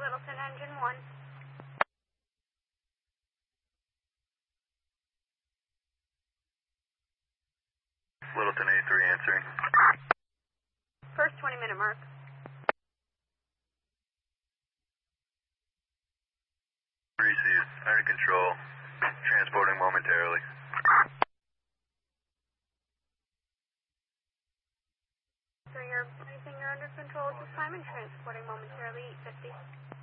Littleton, engine 1. Littleton A3 answering. First 20-minute mark. Received. Under control. Transporting momentarily. So you're placing you're under control at this time and transporting momentarily 850.